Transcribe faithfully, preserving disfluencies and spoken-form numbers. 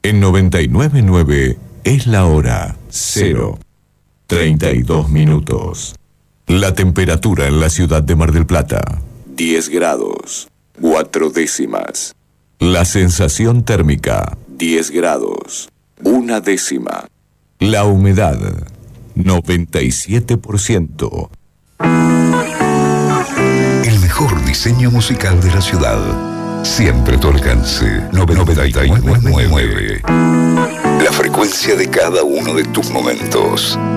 En noventa y nueve punto nueve es la hora cero, treinta y dos minutos. La temperatura en la ciudad de Mar del Plata, diez grados, cuatro décimas. La sensación térmica, diez grados, una décima. La humedad, noventa y siete por ciento. El mejor diseño musical de la ciudad. Siempre a tu alcance. noventa y nueve punto nueve. La frecuencia de cada uno de tus momentos.